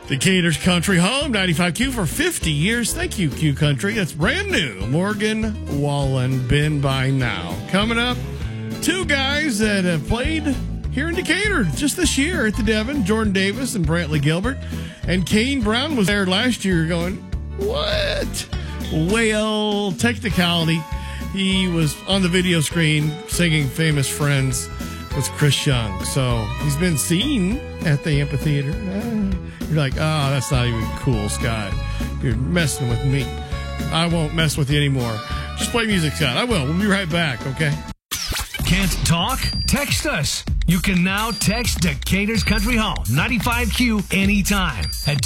Decatur's Country Home, 95Q for 50 years. Thank you, Q Country. That's brand new. Morgan Wallen, been by now. Coming up, two guys that have played here in Decatur just this year at the Devon, Jordan Davis and Brantley Gilbert. And Kane Brown was there last year going, what? Well, technicality. He was on the video screen singing Famous Friends with Chris Young. So he's been seen at the amphitheater. You're like, oh, that's not even cool, Scott. You're messing with me. I won't mess with you anymore. Just play music, Scott. I will. We'll be right back, okay? Can't talk? Text us. You can now text Decatur's Country Home, 95Q, anytime at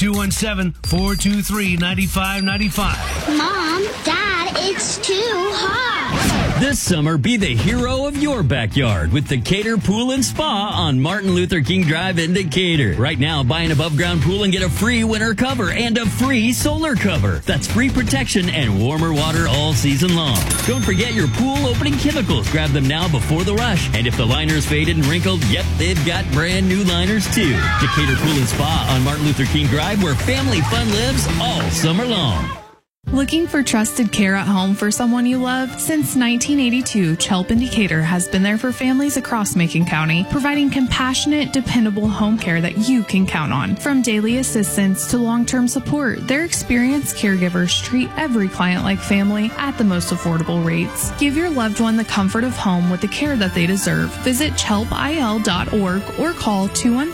217-423-9595. Mom, Dad, it's too hot. This summer, be the hero of your backyard with Decatur Pool and Spa on Martin Luther King Drive in Decatur. Right now, buy an above-ground pool and get a free winter cover and a free solar cover. That's free protection and warmer water all season long. Don't forget your pool opening chemicals. Grab them now before the rush. And if the liner's faded and wrinkled, yep, they've got brand new liners too. Decatur Pool and Spa on Martin Luther King Drive, where family fun lives all summer long. Looking for trusted care at home for someone you love? Since 1982, Chelp in Decatur has been there for families across Macon County, providing compassionate, dependable home care that you can count on. From daily assistance to long-term support, their experienced caregivers treat every client like family at the most affordable rates. Give your loved one the comfort of home with the care that they deserve. Visit chelpil.org or call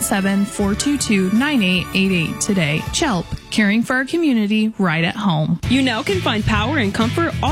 217-422-9888 today. Chelp, caring for our community right at home. You now can find power and comfort all